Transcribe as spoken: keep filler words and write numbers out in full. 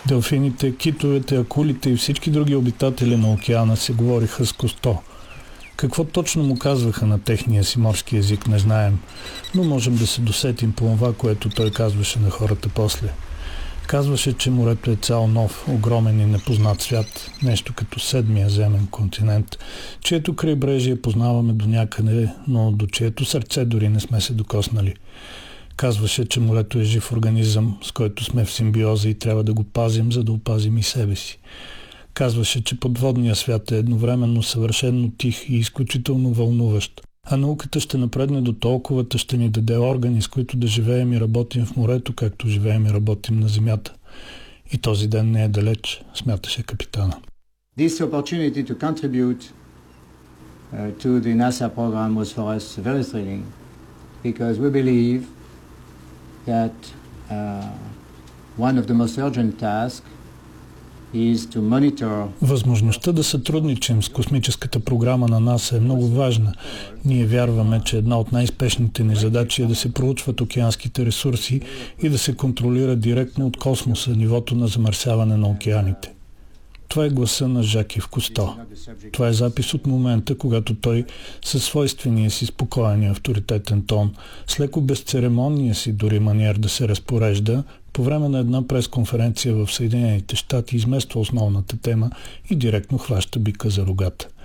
Делфините, китовете, акулите и всички други обитатели на океана се говориха с Кусто. Какво точно му казваха на техния си морски език, не знаем, но можем да се досетим по това, което той казваше на хората после. Казваше, че морето е цял нов, огромен и непознат свят, нещо като седмия земен континент, чието крайбрежие познаваме до някъде, но до чието сърце дори не сме се докоснали. Казваше, че морето е жив организъм, с който сме в симбиоза и трябва да го пазим, за да опазим и себе си. Казваше, че подводният свят е едновременно съвършено тих и изключително вълнуващ, а науката ще напредне до толковата, ще ни даде органи, с които да живеем и работим в морето, както живеем и работим на земята. И този ден не е далеч, смяташе капитана. This opportunity to contribute uh, to the NASA program was for us very thrilling, because we believe that uh, one of the most urgent tasks is to monitor. Възможността да сътрудничим с космическата програма на НАСА е много важна. Ние вярваме, че една от най-спешните ни задачи е да се проучват океанските ресурси и да се контролира директно от космоса нивото на замърсяване на океаните. Това е гласа на Жак-Ив Кусто. Това е запис от момента, когато той със свойствения си спокоен и авторитетен тон, с леко безцеремонния си дори маниер да се разпорежда, по време на една пресконференция в Съединените щати измества основната тема и директно хваща бика за рогата.